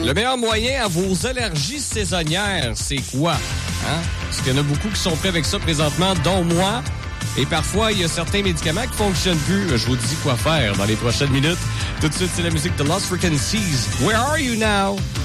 Le meilleur moyen à vos allergies saisonnières, c'est quoi? Hein? Parce qu'il y en a beaucoup qui sont prêts avec ça présentement, dont moi. Et parfois, il y a certains médicaments qui fonctionnent plus. Je vous dis quoi faire dans les prochaines minutes. Tout de suite, c'est la musique de Lost Frequencies. Where are you now?